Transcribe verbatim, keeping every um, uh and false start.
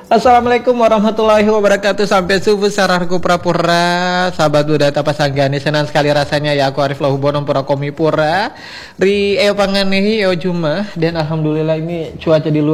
Assalamualaikum warahmatullahi wabarakatuh. Sampai subuh sararku prapura. Sahabat Buddha tapasanggani senang sekali rasanya ya aku Arif Lahubono pura komi pura. Ri eo panganehi eo juma dan alhamdulillah ini cuaca di luar